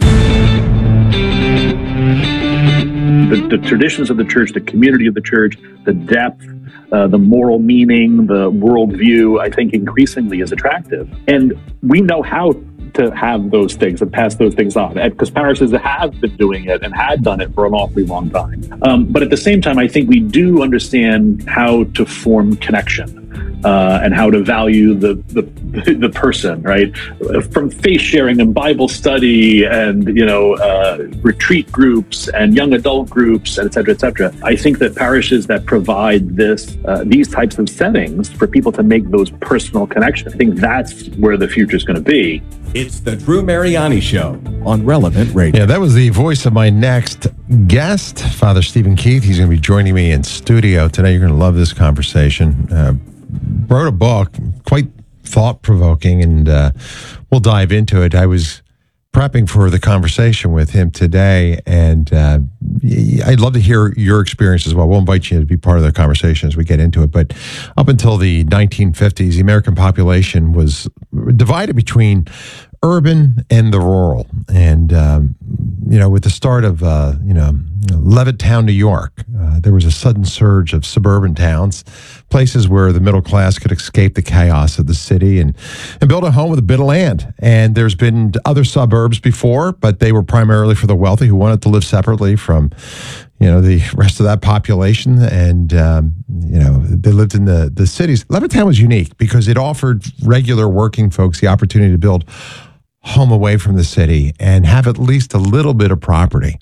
The, the traditions of the church, the community of the church, the depth, uh, the moral meaning, the worldview, I think increasingly is attractive. And we know how to have those things and pass those things on, because parishes have been doing it and had done it for an awfully long time. Um, but at the same time, I think we do understand how to form connection. Uh, and how to value the, the the person, right? From faith sharing and Bible study and, you know, uh, retreat groups and young adult groups, et cetera, et cetera. I think that parishes that provide this, uh, these types of settings for people to make those personal connections, I think that's where the future is going to be. It's the Drew Mariani Show on Relevant Radio. Yeah, that was the voice of my next guest, Father Stephen Keith. He's going to be joining me in studio today. You're going to love this conversation. Uh, wrote a book, quite thought-provoking, and uh, we'll dive into it. I was prepping for the conversation with him today, and uh, I'd love to hear your experience as well. We'll invite you to be part of the conversation as we get into it. But up until the nineteen fifties, the American population was divided between urban and the rural. And, um, you know, with the start of, uh, you know, Levittown, New York, uh, there was a sudden surge of suburban towns, places where the middle class could escape the chaos of the city and, and build a home with a bit of land. And there's been other suburbs before, but they were primarily for the wealthy who wanted to live separately from, you know, the rest of that population. And, um, you know, they lived in the, the cities. Levittown was unique because it offered regular working folks the opportunity to build home away from the city and have at least a little bit of property.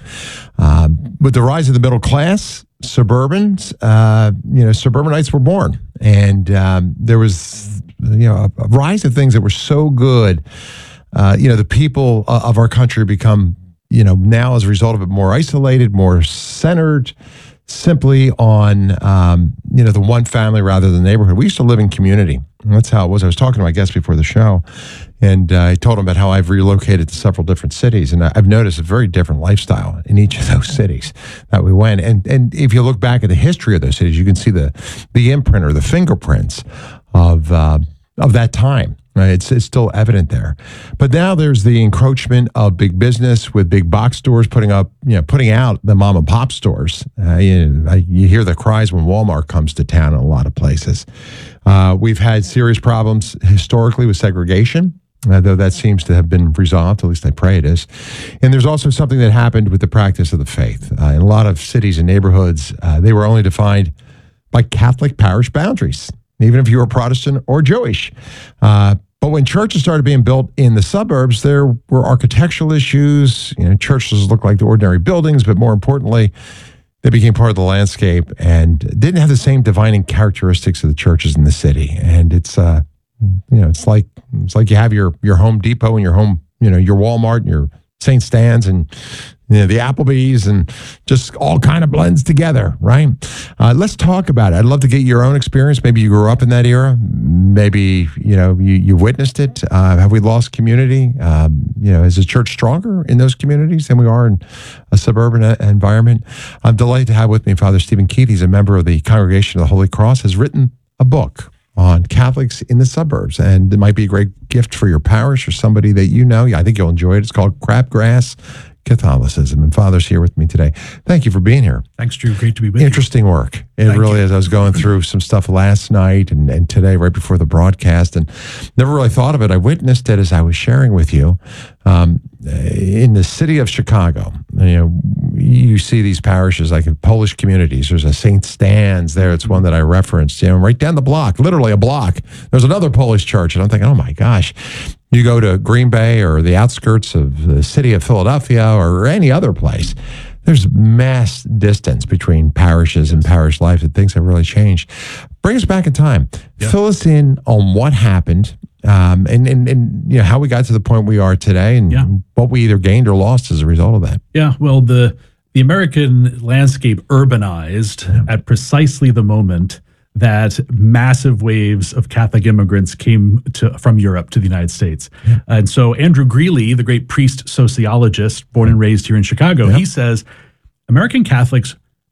Um, with the rise of the middle class, suburbans, uh, you know, suburbanites were born. And um, there was, you know, a, a rise of things that were so good. Uh, you know, the people of our country become, you know, now as a result of it, more isolated, more centered simply on, um, you know, the one family rather than the neighborhood. We used to live in community. And that's how it was. I was talking to my guest before the show, and uh, I told him about how I've relocated to several different cities, and I've noticed a very different lifestyle in each of those cities that we went. And and if you look back at the history of those cities, you can see the the imprint or the fingerprints of uh, of that time. Right? It's it's still evident there. But now there's the encroachment of big business with big box stores putting up, you know, putting out the mom and pop stores. Uh, you, you hear the cries when Walmart comes to town in a lot of places. Uh, we've had serious problems historically with segregation, uh, though that seems to have been resolved, at least I pray it is. And there's also something that happened with the practice of the faith. Uh, in a lot of cities and neighborhoods, uh, they were only defined by Catholic parish boundaries, even if you were Protestant or Jewish. Uh, But when churches started being built in the suburbs, there were architectural issues. You know, churches looked like the ordinary buildings, but more importantly, they became part of the landscape and didn't have the same defining characteristics of the churches in the city. And it's, uh, you know, it's like it's like you have your your Home Depot and your home, you know, your Walmart and your Saint Stan's and, you know, the Applebee's, and just all kind of blends together, right? Uh, let's talk about it. I'd love to get your own experience. Maybe you grew up in that era. Maybe, you know, you, you witnessed it. Uh, have we lost community? Um, you know, is the church stronger in those communities than we are in a suburban a- environment? I'm delighted to have with me Father Stephen Keith. He's a member of the Congregation of the Holy Cross, has written a book on Catholics in the suburbs, and it might be a great gift for your parish or somebody that you know. I think you'll enjoy it. It's called Crabgrass Catholicism, and Father's here with me today. Thank you for being here. Thanks, Drew. Great to be with Interesting you. work. It Thank really you. is. I was going through some stuff last night and, and today, right before the broadcast, and never really thought of it. I witnessed it as I was sharing with you. Um, in the city of Chicago, you know, you see these parishes like in Polish communities. There's a Saint Stan's there. It's one that I referenced, you know, right down the block, literally a block. There's another Polish church, and I'm thinking, oh my gosh. You go to Green Bay or the outskirts of the city of Philadelphia or any other place, there's mass distance between parishes and parish life, and things have really changed. Bring us back in time. Yeah. Fill us in on what happened, um, and, and, and you know, how we got to the point we are today, and yeah. what we either gained or lost as a result of that. Yeah, well, the, the American landscape urbanized yeah. at precisely the moment that massive waves of Catholic immigrants came to, from Europe to the United States. Yeah. And so Andrew Greeley, the great priest sociologist born and raised here in Chicago, yeah. he says American Catholics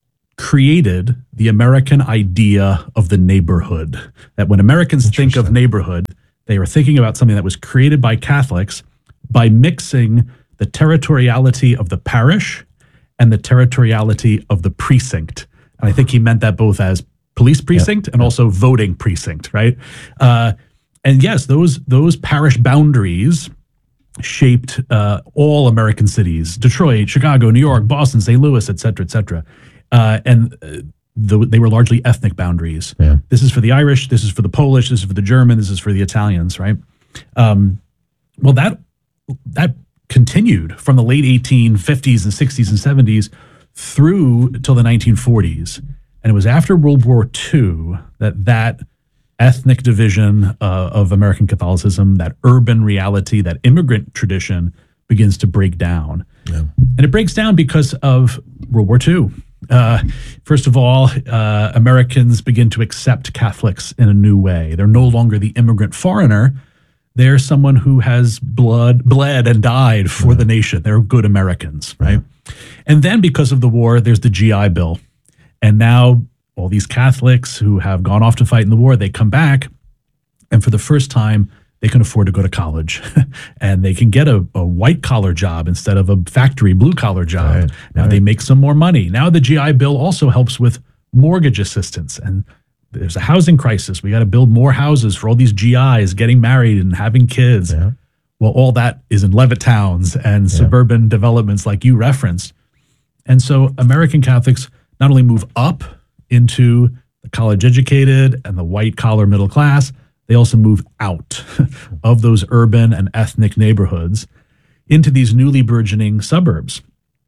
created the American idea of the neighborhood. That when Americans think of neighborhood, they are thinking about something that was created by Catholics by mixing the territoriality of the parish and the territoriality of the precinct. And I think he meant that both as police precinct, yeah, and also voting precinct, right? Uh, and yes, those those parish boundaries shaped uh, all American cities: Detroit, Chicago, New York, Boston, Saint Louis, et cetera, et cetera. Uh, and uh, the, they were largely ethnic boundaries. Yeah. This is for the Irish, this is for the Polish, this is for the German, this is for the Italians, right? Um, well, that that continued from the late eighteen fifties and sixties and seventies through till the nineteen forties. And it was after World War Two that that ethnic division uh, of American Catholicism, that urban reality, that immigrant tradition begins to break down. Yeah. And it breaks down because of World War Two. Uh, first of all, uh, Americans begin to accept Catholics in a new way. They're no longer the immigrant foreigner. They're someone who has blood, bled and died for yeah. the nation. They're good Americans, right? Yeah. And then because of the war, there's the G I Bill. And now all these Catholics who have gone off to fight in the war, they come back, and for the first time, they can afford to go to college and they can get a, a white collar job instead of a factory blue collar job. Right, now right. they make some more money. Now the G I Bill also helps with mortgage assistance, and there's a housing crisis. We got to build more houses for all these G Is getting married and having kids. Yeah. Well, all that is in Levittowns and yeah. suburban developments like you referenced. And so American Catholics not only move up into the college educated and the white collar middle class, they also move out of those urban and ethnic neighborhoods into these newly burgeoning suburbs.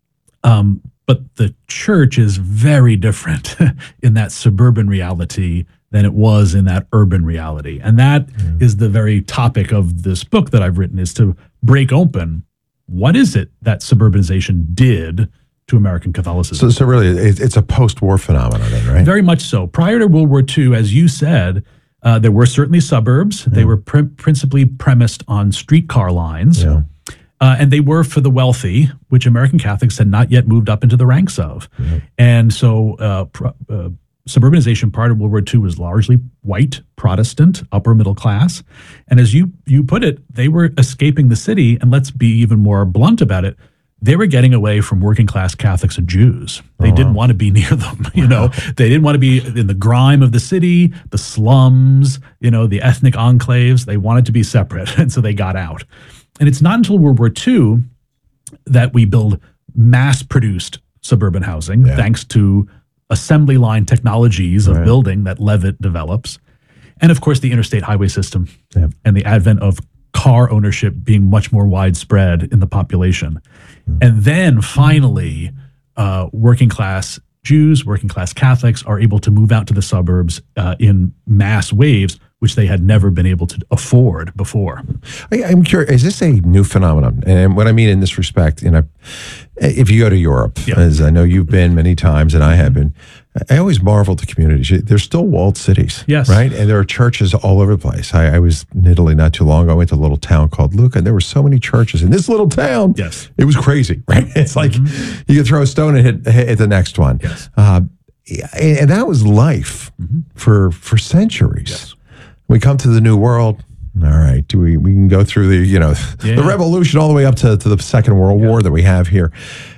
Um, but the church is very different in that suburban reality than it was in that urban reality. And that mm. is the very topic of this book that I've written, is to break open what is it that suburbanization did to American Catholicism. So, so really, it's a post-war phenomenon then, right? Very much so. Prior to World War Two, as you said, Uh, there were certainly suburbs. Yeah. They were pr- principally premised on streetcar lines. Yeah. Uh, and they were for the wealthy, which American Catholics had not yet moved up into the ranks of. Yeah. And so uh, pr- uh, suburbanization prior to World War Two was largely white, Protestant, upper middle class. And as you, you put it, they were escaping the city. And let's be even more blunt about it. They were getting away from working class Catholics and Jews. They oh, didn't wow. want to be near them, you know. Wow. They didn't want to be in the grime of the city, the slums, you know, the ethnic enclaves. They wanted to be separate, and so they got out. And it's not until World War Two that we build mass-produced suburban housing, yeah. thanks to assembly line technologies of right. building that Levitt develops. And, of course, the interstate highway system yeah. and the advent of car ownership being much more widespread in the population. Mm. And then finally, uh, working class Jews, working class Catholics are able to move out to the suburbs uh, in mass waves, which they had never been able to afford before. I, I'm curious, is this a new phenomenon? And what I mean in this respect, you know, if you go to Europe, yeah. as I know you've been many times and I have been, I always marvel at the communities. They're still walled cities, yes, right? And there are churches all over the place. I, I was in Italy not too long ago. I went to a little town called Lucca, and there were so many churches in this little town. Yes, it was crazy, right? It's like mm-hmm. you could throw a stone and hit, hit the next one. Yes, uh, and that was life mm-hmm. for for centuries. Yes. We come to the New World. All right, do we we can go through the you know yeah. the revolution all the way up to, to the Second World yeah. War that we have here.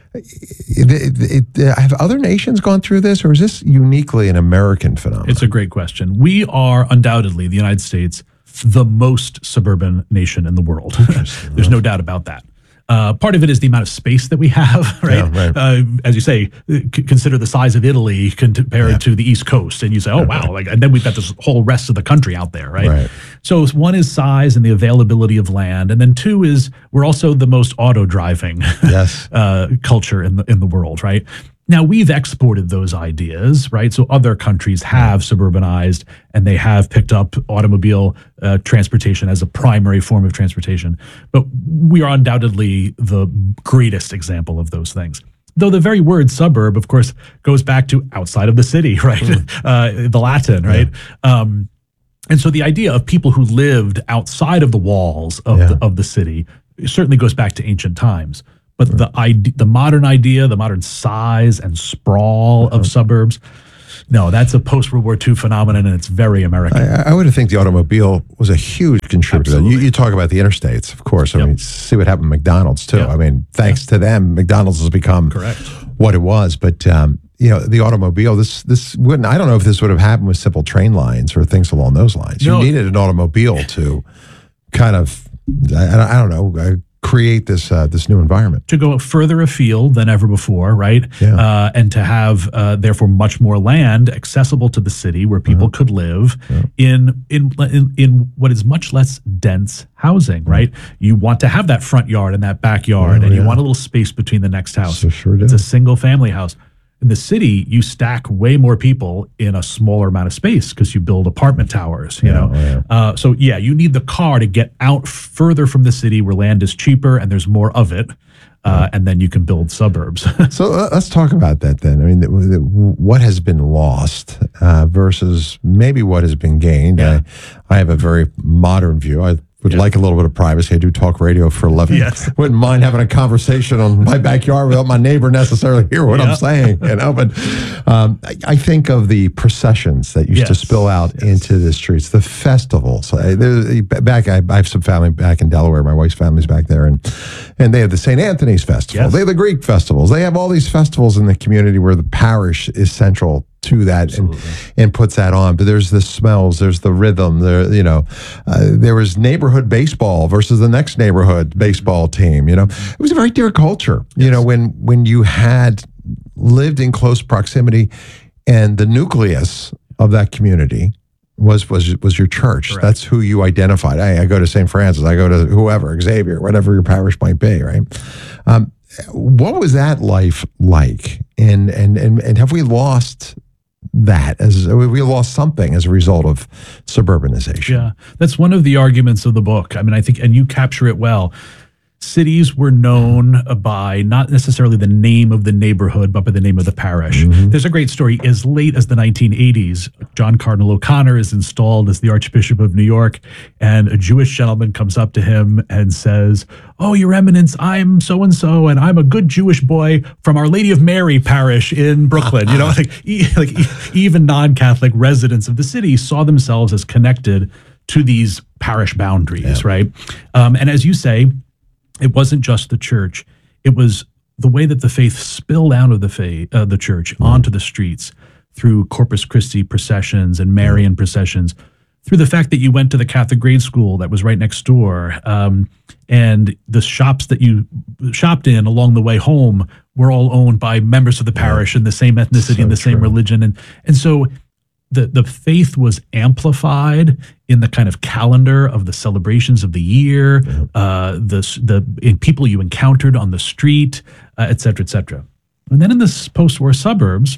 It, it, it, have other nations gone through this, or is this uniquely an American phenomenon? It's a great question. We are undoubtedly, the United States, the most suburban nation in the world. There's no doubt about that. Uh, part of it is the amount of space that we have, right? Yeah, right. Uh, as you say, c- consider the size of Italy compared yeah. to the East Coast, and you say, "Oh, wow!" Like, and then we've got this whole rest of the country out there, right? right? So one is size and the availability of land, and then two is we're also the most auto-driving yes. uh, culture in the in the world, right? Now, we've exported those ideas, right? So other countries have suburbanized and they have picked up automobile uh, transportation as a primary form of transportation. But we are undoubtedly the greatest example of those things. Though the very word suburb, of course, goes back to outside of the city, right? Mm. Uh, the Latin, right? Yeah. Um, and so the idea of people who lived outside of the walls of, yeah. the, of the city certainly goes back to ancient times. But the idea, the modern idea, the modern size and sprawl uh-huh. of suburbs, no, that's a post-World War Two phenomenon, and it's very American. I, I would think the automobile was a huge contributor. You, you talk about the interstates, of course. I yep. mean, see what happened with McDonald's, too. Yep. I mean, thanks yep. to them, McDonald's has become Correct. what it was. But, um, you know, the automobile, this this wouldn't, I don't know if this would have happened with simple train lines or things along those lines. No. You needed an automobile to kind of, I, I don't know, uh, create this uh, this new environment. To go further afield than ever before, right? Yeah. Uh, and to have, uh, therefore, much more land accessible to the city where people uh-huh. could live yeah. in, in in in what is much less dense housing, right? You want to have that front yard and that backyard, oh, and you yeah. want a little space between the next house. So sure do. It's a single family house. In the city, you stack way more people in a smaller amount of space because you build apartment towers, you Yeah, know. yeah. Uh, so yeah, you need the car to get out further from the city where land is cheaper and there's more of it, uh, and then you can build suburbs. So uh, let's talk about that then. I mean, the, the, what has been lost uh, versus maybe what has been gained. I, I have a very modern view. I would like a little bit of privacy. I do talk radio for a living. Yes. Wouldn't mind having a conversation on my backyard without my neighbor necessarily hear what Yeah. I'm saying. You know, but um, I, I think of the processions that used to Yes. spill out into the streets, the festivals. I, there- back, I, I have some family back in Delaware. My wife's family's back there, and and they have the Saint Anthony's Festival. Yes. They have the Greek festivals. They have all these festivals in the community where the parish is central to that and, and puts that on. But there's the smells, there's the rhythm, there, you know, uh, there was neighborhood baseball versus the next neighborhood baseball team, you know. It was a very dear culture, you know, when, when you had lived in close proximity and the nucleus of that community was was was your church. Correct. That's who you identified. Hey, I go to Saint Francis, I go to whoever, Xavier, whatever your parish might be, right? Um, what was that life like? And and and and have we lost that as we lost something as a result of suburbanization? Yeah, that's one of the arguments of the book. I mean, I think, and you capture it well. Cities were known by not necessarily the name of the neighborhood, but by the name of the parish. Mm-hmm. There's a great story. As late as the nineteen eighties, John Cardinal O'Connor is installed as the Archbishop of New York, and a Jewish gentleman comes up to him and says, "Oh, Your Eminence, I'm so-and-so, and I'm a good Jewish boy from Our Lady of Mary parish in Brooklyn." You know, like, e- like e- even non-Catholic residents of the city saw themselves as connected to these parish boundaries, right? Um, and as you say, it wasn't just the church. It was the way that the faith spilled out of the faith, uh, the church onto the streets through Corpus Christi processions and Marian processions, through the fact that you went to the Catholic grade school that was right next door, um, and the shops that you shopped in along the way home were all owned by members of the parish and the same ethnicity So and the same true. religion, and and so the the faith was amplified in the kind of calendar of the celebrations of the year, uh, the the in people you encountered on the street, uh, et cetera, et cetera. And then in the post-war suburbs,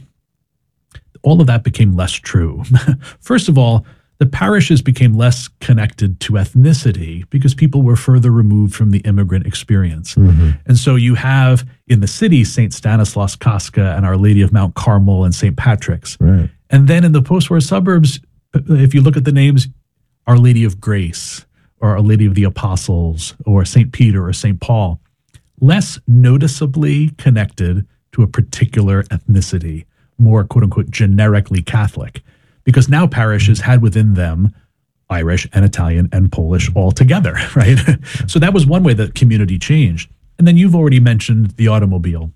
all of that became less true. First of all, the parishes became less connected to ethnicity because people were further removed from the immigrant experience. Mm-hmm. And so you have in the city Saint Stanislaus Kostka and Our Lady of Mount Carmel and Saint Patrick's. Right. And then in the post-war suburbs, if you look at the names, Our Lady of Grace or Our Lady of the Apostles or Saint Peter or Saint Paul, less noticeably connected to a particular ethnicity, more quote-unquote generically Catholic, because now parishes had within them Irish and Italian and Polish all together, right? So that was one way that community changed. And then you've already mentioned the automobile.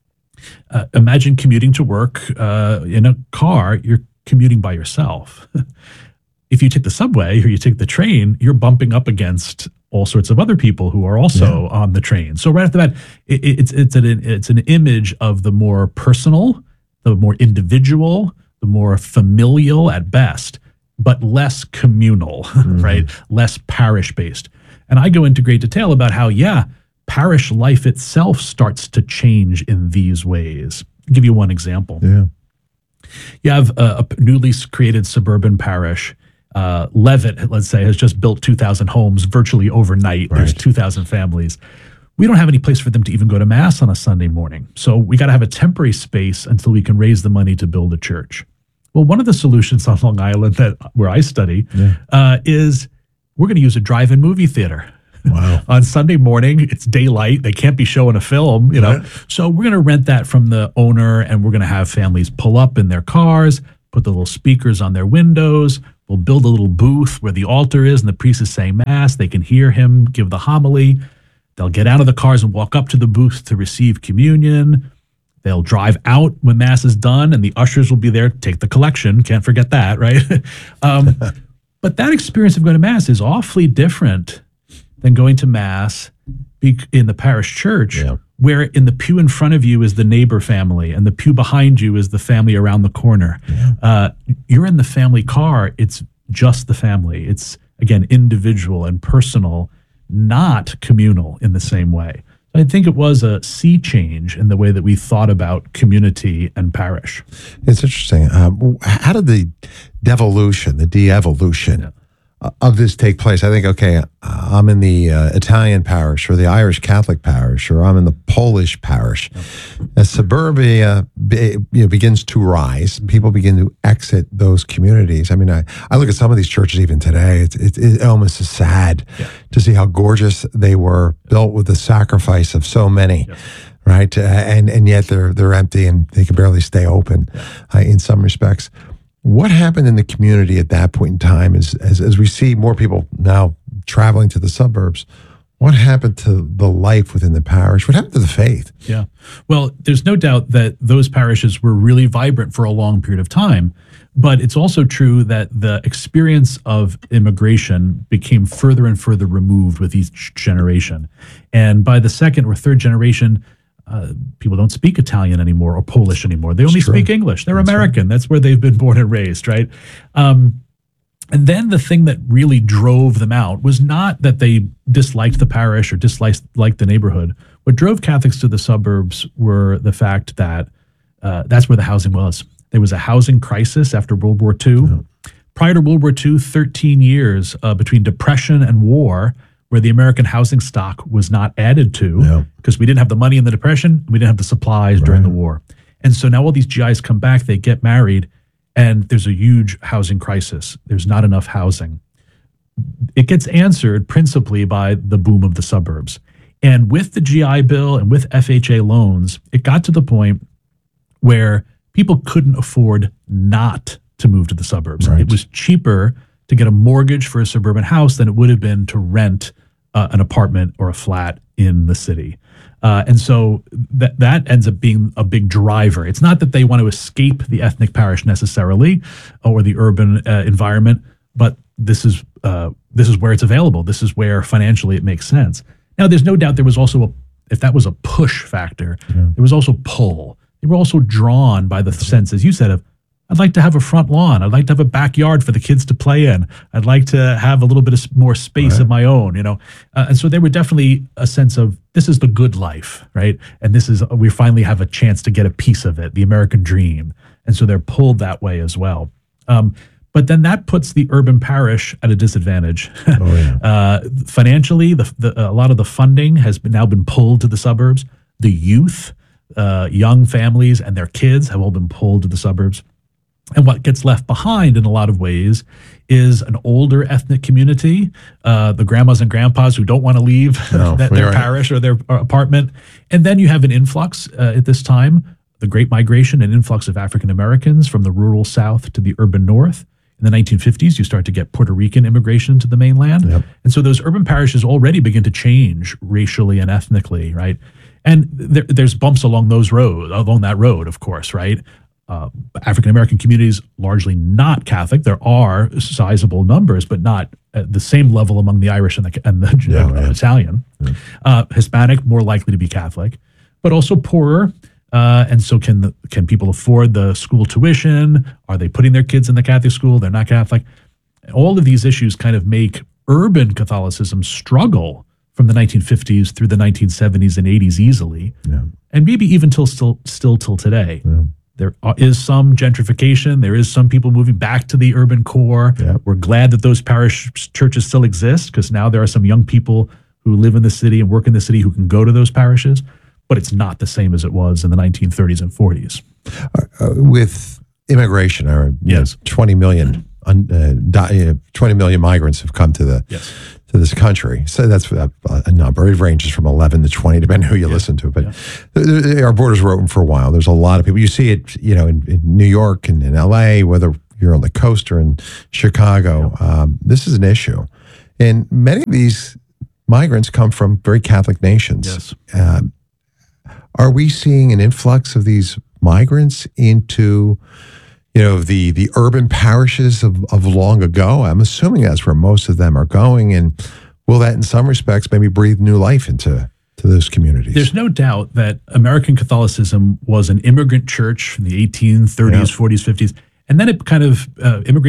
Uh, imagine commuting to work uh, in a car, you're commuting by yourself. If you take the subway or you take the train, you're bumping up against all sorts of other people who are also on the train. So right off the bat, it, it's it's an it's an image of the more personal, the more individual, the more familial at best, but less communal, right? Less parish based. And I go into great detail about how, yeah, parish life itself starts to change in these ways. I'll give you one example. Yeah. You have a, a newly created suburban parish. Uh, Levitt, let's say, has just built two thousand homes virtually overnight. Right. There's two thousand families. We don't have any place for them to even go to mass on a Sunday morning. So we got to have a temporary space until we can raise the money to build a church. Well, one of the solutions on Long Island that where I study Yeah. uh, is we're going to use a drive-in movie theater. Wow. On Sunday morning, it's daylight. They can't be showing a film, you know. Right. So we're going to rent that from the owner, and we're going to have families pull up in their cars, put the little speakers on their windows. We'll build a little booth where the altar is and the priest is saying mass. They can hear him give the homily. They'll get out of the cars and walk up to the booth to receive communion. They'll drive out when mass is done, and the ushers will be there to take the collection. Can't forget that, right? um, but that experience of going to mass is awfully different than going to mass in the parish church, Yeah. where in the pew in front of you is the neighbor family and the pew behind you is the family around the corner. Yeah. Uh, you're in the family car. It's just the family. It's, again, individual and personal, not communal in the same way. I think it was a sea change in the way that we thought about community and parish. It's interesting. Um, how did the devolution, the de-evolution yeah. of this take place? I think, okay, I'm in the uh, Italian parish or the Irish Catholic parish, or I'm in the Polish parish. Yeah. As suburbia be, you know, begins to rise, people begin to exit those communities. I mean, I, I look at some of these churches even today. It's it, it almost is sad yeah. to see how gorgeous they were, built with the sacrifice of so many. Yeah. Right, uh, and and yet they're they're empty and they can barely stay open uh, in some respects. What happened in the community at that point in time? Is as as we see more people now traveling to the suburbs, what happened to the life within the parish? What happened to the faith? Yeah, well, there's no doubt that those parishes were really vibrant for a long period of time. But it's also true that the experience of immigration became further and further removed with each generation, and by the second or third generation, Uh, people don't speak Italian anymore or Polish anymore. They only speak English. They're That's American. Right. That's where they've been born and raised, right? Um, and then the thing that really drove them out was not that they disliked the parish or disliked liked the neighborhood. What drove Catholics to the suburbs were the fact that uh, that's where the housing was. There was a housing crisis after World War Two. Yeah. Prior to World War Two, thirteen years uh, between Depression and war, where the American housing stock was not added to because yeah. we didn't have the money in the Depression, we didn't have the supplies right. during the war. And so now all these G Is come back, they get married, and there's a huge housing crisis. There's not enough housing. It gets answered principally by the boom of the suburbs. And with the G I Bill and with F H A loans, it got to the point where people couldn't afford not to move to the suburbs. Right. It was cheaper to get a mortgage for a suburban house than it would have been to rent uh, an apartment or a flat in the city. Uh, and so that that ends up being a big driver. It's not that they want to escape the ethnic parish necessarily or the urban uh, environment, but this is uh, this is where it's available. This is where financially it makes sense. Now, there's no doubt there was also a, if that was a push factor, yeah. there was also pull. They were also drawn by the sense, as you said, of, I'd like to have a front lawn. I'd like to have a backyard for the kids to play in. I'd like to have a little bit of more space right. of my own, you know. Uh, and so there were definitely a sense of this is the good life, right? And this is, we finally have a chance to get a piece of it, the American dream. And so they're pulled that way as well. Um, but then that puts the urban parish at a disadvantage. Oh, yeah. uh, financially, the, the, a lot of the funding has been, now been pulled to the suburbs. The youth, uh, young families and their kids have all been pulled to the suburbs. And what gets left behind in a lot of ways is an older ethnic community, uh, the grandmas and grandpas who don't want to leave no, their, their right. parish or their apartment. And then you have an influx uh, at this time, the Great Migration, an influx of African Americans from the rural South to the urban North. In the nineteen fifties, you start to get Puerto Rican immigration to the mainland. Yep. And so those urban parishes already begin to change racially and ethnically, right? And there, there's bumps along those roads, along that road, of course, right? Uh, African-American communities, largely not Catholic. There are sizable numbers, but not at the same level among the Irish and the, and the yeah, uh, Italian. Yeah. Uh, Hispanic, more likely to be Catholic, but also poorer. Uh, and so can the, can people afford the school tuition? Are they putting their kids in the Catholic school? They're not Catholic. All of these issues kind of make urban Catholicism struggle from the nineteen fifties through the nineteen seventies and eighties easily, yeah. and maybe even till still still till today. Yeah. There is some gentrification. There is some people moving back to the urban core. Yep. We're glad that those parish churches still exist because now there are some young people who live in the city and work in the city who can go to those parishes. But it's not the same as it was in the nineteen thirties and forties. Uh, with immigration, or yes, know, twenty million, uh, di- twenty million migrants have come to the yes. to this country. So that's a, a number. It ranges from eleven to twenty, depending on who you yeah. listen to. But yeah. our borders were open for a while. There's a lot of people. You see it, you know, in, in New York and in L A, whether you're on the coast or in Chicago. Yeah. Um, this is an issue. And many of these migrants come from very Catholic nations. Yes. Um, are we seeing an influx of these migrants into, you know, the the urban parishes of, of long ago? I'm assuming that's where most of them are going. And will that in some respects maybe breathe new life into to those communities? There's no doubt that American Catholicism was an immigrant church in the eighteen thirties, yeah. forties, fifties. And then it kind of, uh, immigrant